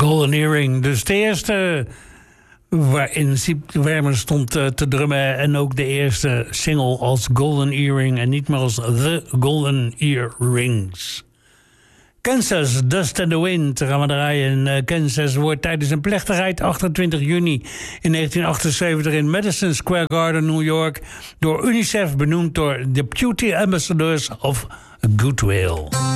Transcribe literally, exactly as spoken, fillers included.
Golden Earring. Dus de eerste waarin Siep Wermer stond uh, te drummen. En ook de eerste single als Golden Earring. En niet meer als The Golden Earrings. Kansas, Dust and the Wind gaan we draaien. Uh, Kansas wordt tijdens een plechtigheid achtentwintig juni in negentien achtenzeventig in Madison Square Garden, New York, door UNICEF benoemd door Deputy Ambassadors of Goodwill.